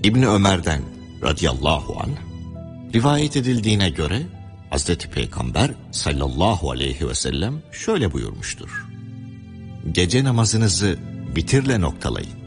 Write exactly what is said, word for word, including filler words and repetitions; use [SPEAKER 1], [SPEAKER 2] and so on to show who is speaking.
[SPEAKER 1] İbni Ömer'den radıyallahu anh rivayet edildiğine göre Hazreti Peygamber sallallahu aleyhi ve sellem şöyle buyurmuştur: Gece namazınızı bitirle noktalayın.